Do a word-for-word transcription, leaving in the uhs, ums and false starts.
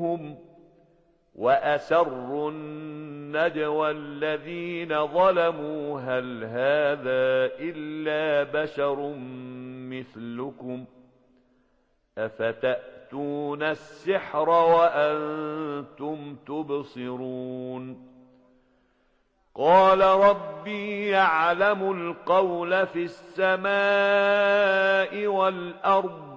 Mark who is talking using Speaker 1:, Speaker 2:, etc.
Speaker 1: منهم وأسروا النجوى الذين ظلموا هل هذا إلا بشر مثلكم أفتأتون السحر وأنتم تبصرون قال ربي يعلم القول في السماء والأرض